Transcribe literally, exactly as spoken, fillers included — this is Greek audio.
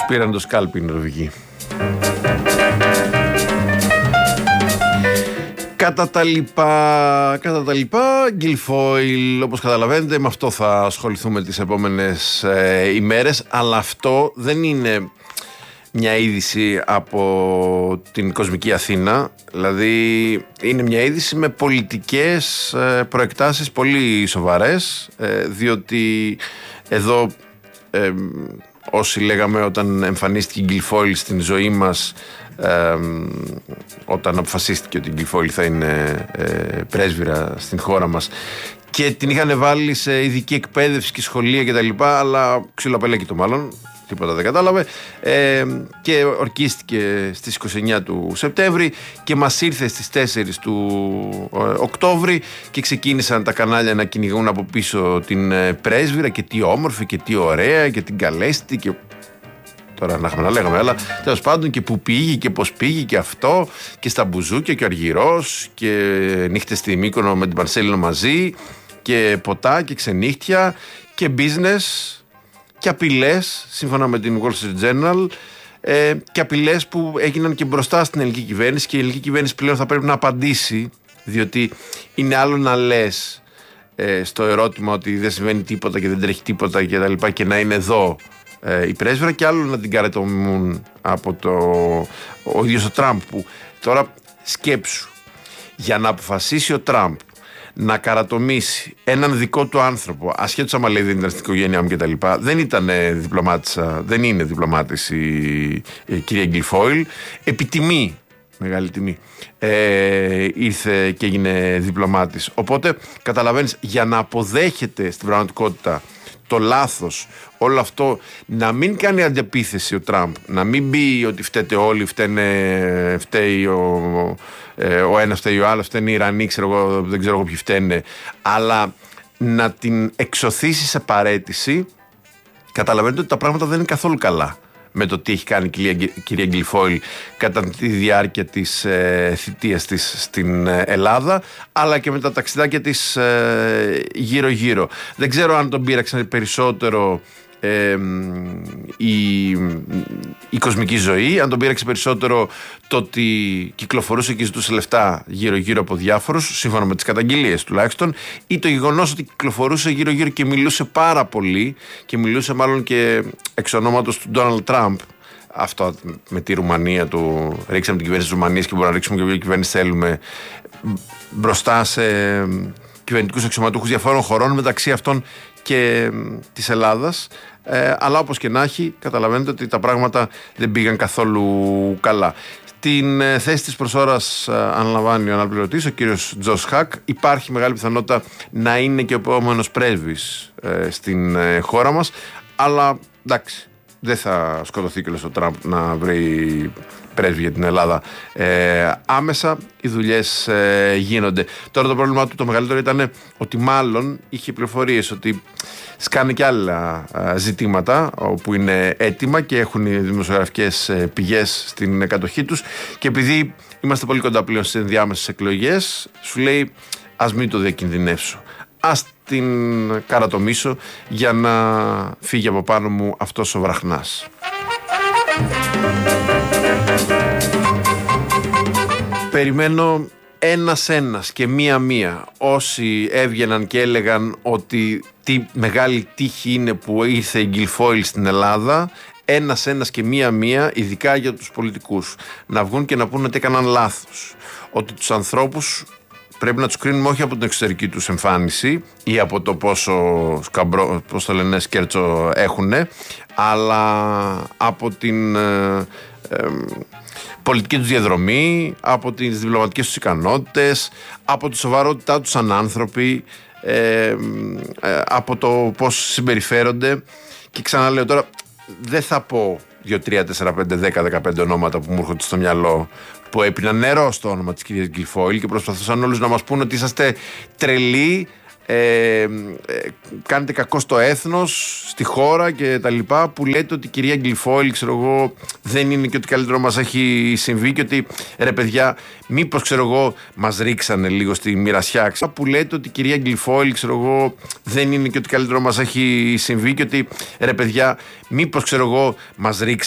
πήραν το σκάλπι οι Νορβηγοί. Κατά τα λοιπά, κατά τα λοιπά, Γκίλφοιλ, όπως καταλαβαίνετε, με αυτό θα ασχοληθούμε τις επόμενες ε, ημέρες, αλλά αυτό δεν είναι μια είδηση από την κοσμική Αθήνα, δηλαδή είναι μια είδηση με πολιτικές ε, προεκτάσεις πολύ σοβαρές, ε, διότι εδώ ε, όσοι λέγαμε όταν εμφανίστηκε η Γκίλφοιλ στην ζωή μας, Ε, όταν αποφασίστηκε ότι η Γκίλφοιλ θα είναι ε, πρέσβυρα στην χώρα μας και την είχαν βάλει σε ειδική εκπαίδευση και σχολεία και τα λοιπά, αλλά ξυλοπελέκει το μάλλον, τίποτα δεν κατάλαβε, ε, και ορκίστηκε στις είκοσι εννέα του Σεπτέμβρη και μας ήρθε στις τέσσερις του ε, Οκτώβρη και ξεκίνησαν τα κανάλια να κυνηγούν από πίσω την ε, πρέσβυρα και τι όμορφη και τι ωραία και την καλέστη και τώρα να έχουμε να λέγαμε, αλλά τέλος πάντων και που πήγε και πώς πήγε και αυτό και στα μπουζούκια και ο Αργυρός και νύχτες στη Μύκονο με την Παρσέλινο μαζί και ποτά και ξενύχτια και business και απειλές σύμφωνα με την Wall Street Journal ε, και απειλές που έγιναν και μπροστά στην ελληνική κυβέρνηση και η ελληνική κυβέρνηση πλέον θα πρέπει να απαντήσει, διότι είναι άλλο να λες ε, στο ερώτημα ότι δεν συμβαίνει τίποτα και δεν τρέχει τίποτα και τα λοιπά και να είναι εδώ η πρέσβυρα και άλλο να την καρατομούν από το ο ίδιος ο Τραμπ, που τώρα σκέψου, για να αποφασίσει ο Τραμπ να καρατομήσει έναν δικό του άνθρωπο, ασχέτως άμα λέει δεν ήταν στην οικογένειά μου κτλ., δεν ήταν διπλωμάτισσα, δεν είναι διπλωμάτης η, η κυρία Γκίλφοιλ, επί τιμή, μεγάλη τιμή, ε, ήρθε και έγινε διπλωμάτης. Οπότε καταλαβαίνεις, για να αποδέχεται στην πραγματικότητα το λάθος, όλο αυτό, να μην κάνει αντεπίθεση ο Τραμπ, να μην πει ότι φταίτε όλοι, φταίνε, φταίει ο, ε, ο ένας, φταίει ο άλλος, φταίνε οι Ιρανοί, ξέρω εγώ, δεν ξέρω εγώ ποιοι φταίνε, αλλά να την εξωθήσει σε παραίτηση. Καταλαβαίνετε ότι τα πράγματα δεν είναι καθόλου καλά με το τι έχει κάνει η κυρία Γκίλφοιλ κατά τη διάρκεια της ε, θητείας της στην Ελλάδα, αλλά και με τα ταξιδάκια της ε, γύρω-γύρω. Δεν ξέρω αν τον πείραξαν περισσότερο ε, η, η κοσμική ζωή, αν τον πείραξε περισσότερο το ότι κυκλοφορούσε και ζητούσε λεφτά γύρω-γύρω από διάφορους, σύμφωνα με τις καταγγελίες τουλάχιστον, ή το γεγονός ότι κυκλοφορούσε γύρω-γύρω και μιλούσε πάρα πολύ και μιλούσε μάλλον και εξ ονόματος του Ντόναλντ Τραμπ. Αυτό με τη Ρουμανία του, ρίξαμε την κυβέρνηση της Ρουμανίας και μπορούμε να ρίξουμε και ποια κυβέρνηση θέλουμε, μπροστά σε κυβερνητικούς αξιωματούχους διαφόρων χωρών, μεταξύ αυτών και της Ελλάδας. Ε, αλλά όπως και να έχει, καταλαβαίνετε ότι τα πράγματα δεν πήγαν καθόλου καλά. Την ε, θέση της προσώρας ε, αναλαμβάνει ο αναπληρωτής, ο κύριος Τζος Χακ. Υπάρχει μεγάλη πιθανότητα να είναι και ο επόμενος πρέσβης ε, στην ε, χώρα μας, αλλά εντάξει, δεν θα σκοτωθεί και ο Τραμπ να βρει πρέσβη για την Ελλάδα ε, άμεσα. Οι δουλειές ε, γίνονται. Τώρα το πρόβλημα του το μεγαλύτερο ήταν ότι μάλλον είχε πληροφορίες ότι σκάνε και άλλα ε, ζητήματα όπου είναι έτοιμα και έχουν οι δημοσιογραφικές ε, πηγές στην κατοχή τους, και επειδή είμαστε πολύ κοντά πλέον στις ενδιάμεσες εκλογές, σου λέει ας μην το διακινδυνεύσω, ας την καρατομήσω για να φύγει από πάνω μου αυτός ο βραχνάς. Περιμένω ένας-ένας και μία-μία όσοι έβγαιναν και έλεγαν ότι τι μεγάλη τύχη είναι που ήρθε η Γκίλφοιλ στην Ελλάδα, ένας-ένας και μία-μία, ειδικά για τους πολιτικούς, να βγουν και να πούνε ότι έκαναν λάθος, ότι τους ανθρώπους πρέπει να τους κρίνουμε όχι από την εξωτερική τους εμφάνιση ή από το πόσο σκαμπρό, πώς το λένε, σκέρτσο έχουνε, αλλά από την ε, ε, πολιτική τους διαδρομή, από τις διπλωματικές τους ικανότητες, από τη σοβαρότητά τους σαν άνθρωποι, ε, ε, από το πώς συμπεριφέρονται. Και ξαναλέω τώρα, δεν θα πω δύο, τρία, τέσσερα, πέντε, δέκα, δεκαπέντε ονόματα που μου έρχονται στο μυαλό που έπιναν νερό στο όνομα της κυρίας Γκίλφοιλ και προσπαθούσαν όλους να μας πούν ότι είσαστε τρελοί, ε, ε, κάνετε κακό στο έθνος, στη χώρα και τα λοιπά, που λέτε ότι η κυρία Γκίλφοιλ, ξέρω εγώ, δεν είναι και ότι καλύτερο μας έχει συμβεί και ότι ρε παιδιά, μήπως ξέρω εγώ μας ρίξανε λίγο στη μοιρασιά, που λέτε ότι η κυρία Γκίλφοιλ, ξέρω εγώ, δεν είναι και ότι καλύτερο μας έχει συμβεί και ότι ρε παιδιά, μήπως ξέρω εγώ μας ρίξανε